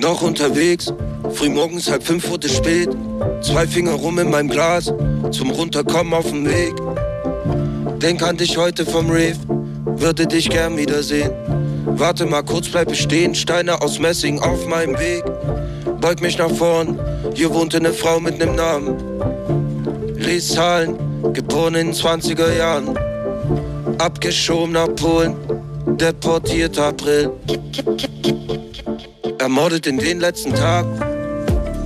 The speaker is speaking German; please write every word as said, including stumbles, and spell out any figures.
Doch unterwegs, frühmorgens halb fünf wurde spät. Zwei Finger rum in meinem Glas, zum Runterkommen auf dem Weg. Denk an dich heute vom Rave, würde dich gern wiedersehen. Warte mal kurz, bleib bestehen, Steine aus Messing auf meinem Weg. Beug mich nach vorn, hier wohnte ne Frau mit nem Namen. Lies Zahlen, geboren in den zwanziger Jahren. Abgeschoben nach Polen, deportiert April. Ermordet in den letzten Tag,